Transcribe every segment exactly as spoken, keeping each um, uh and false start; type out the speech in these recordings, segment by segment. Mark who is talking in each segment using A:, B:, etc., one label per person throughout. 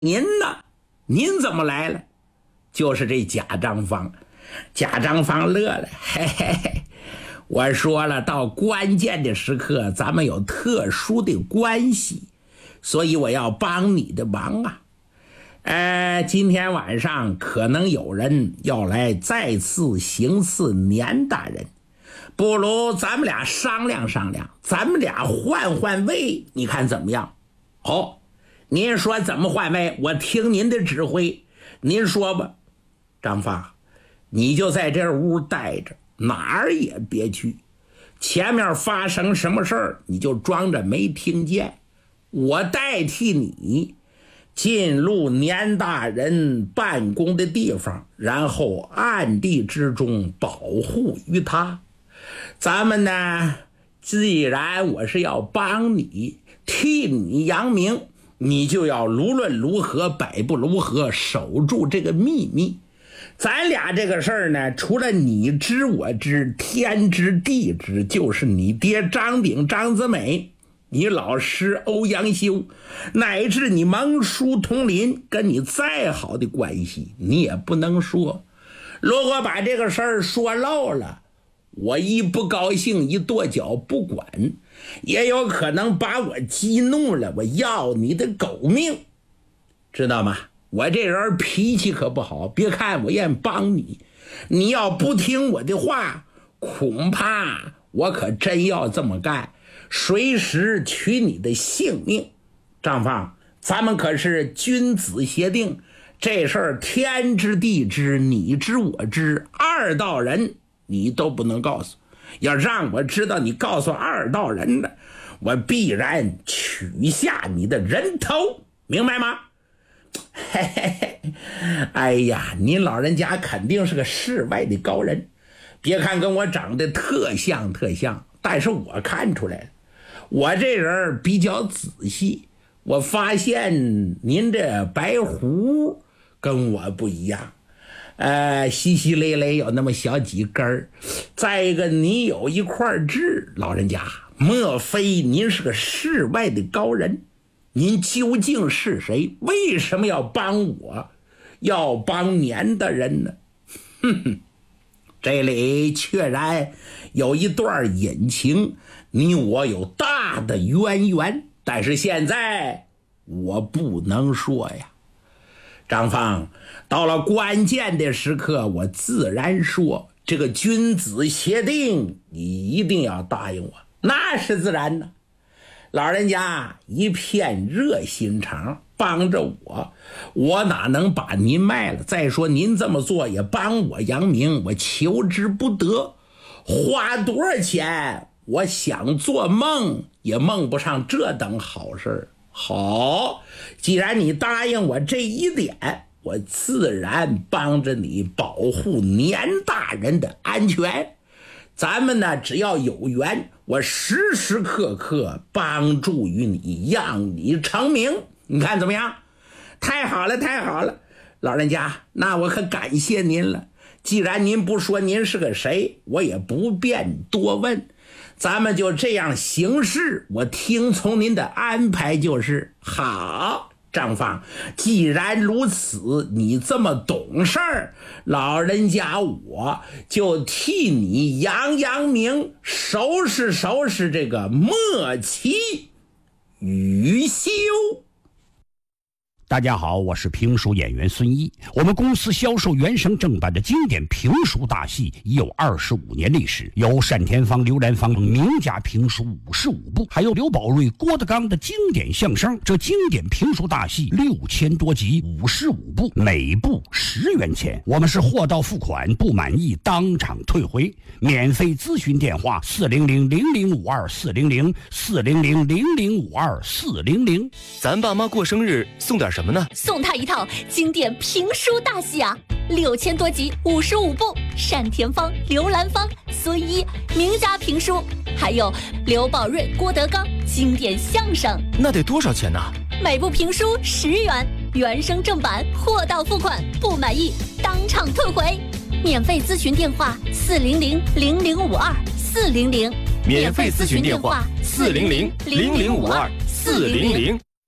A: 您呢？您怎么来了？就是这贾张芳。贾张芳乐了，嘿嘿嘿，我说了，到关键的时刻咱们有特殊的关系，所以我要帮你的忙啊。呃，今天晚上可能有人要来再次行刺年大人，不如咱们俩商量商量，咱们俩换换位，你看怎么样？哦，您说怎么换位？我听您的指挥，您说吧。张芳，你就在这屋待着，哪儿也别去，前面发生什么事儿你就装着没听见，我代替你进入年大人办公的地方，然后暗地之中保护于他。咱们呢，既然我是要帮你替你扬名，你就要无论如何百不如何守住这个秘密。咱俩这个事儿呢，除了你知我知，天知地知，就是你爹张炳张子美，你老师欧阳修，乃至你蒙叔同林，跟你再好的关系你也不能说。如果把这个事儿说漏了，我一不高兴一跺脚不管，也有可能把我激怒了，我要你的狗命，知道吗？我这人脾气可不好，别看我愿帮你，你要不听我的话，恐怕我可真要这么干，随时取你的性命。张芳，咱们可是君子协定，这事儿天知地知，你知我知，二道人你都不能告诉。要让我知道你告诉二道人的，我必然取下你的人头，明白吗？嘿嘿嘿，哎呀，您老人家肯定是个世外的高人，别看跟我长得特像特像，但是我看出来了，我这人比较仔细，我发现您这白胡跟我不一样，呃，稀稀累累有那么小几根儿，再一个你有一块痣，老人家，莫非您是个世外的高人？您究竟是谁？为什么要帮我，要帮年的人呢？哼哼，这里确然有一段隐情，你我有大的渊源，但是现在我不能说呀。张芳，到了关键的时刻，我自然说，这个君子协定，你一定要答应我，那是自然的。老人家一片热心肠，帮着我，我哪能把您卖了？再说您这么做也帮我扬名，我求之不得。花多少钱，我想做梦也梦不上这等好事。好，既然你答应我这一点，我自然帮着你保护年大人的安全。咱们呢，只要有缘，我时时刻刻帮助于你，让你成名，你看怎么样？太好了，太好了，老人家，那我可感谢您了。既然您不说您是个谁，我也不便多问，咱们就这样行事，我听从您的安排就是。好，张芳，既然如此，你这么懂事儿，老人家我就替你扬扬名，收拾收拾这个莫奇雨修。
B: 大家好，我是评书演员孙一。我们公司销售原声正版的经典评书大戏已有二十五年历史，有单田芳、刘兰芳名家评书五十五部，还有刘宝瑞、郭德纲的经典相声。这经典评书大戏六千多集，五十五部，每部十元钱。我们是货到付款，不满意当场退回。免费咨询电话：四零零零零五二四零零四零零零零五二四零零。
C: 咱爸妈过生日送点什么呢？
D: 送他一套经典评书大戏啊，六千多集，五十五部，单田芳、刘兰芳、孙一名家评书，还有刘宝瑞、郭德纲经典相声。
C: 那得多少钱呢？
D: 每部评书十元，原声正版，货到付款，不满意当场退回。免费咨询电话：四零零零零五二四零零。
C: 免费咨询电话：四零零零零五二四零零。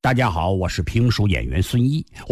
B: 大家好，我是评书演员孙一。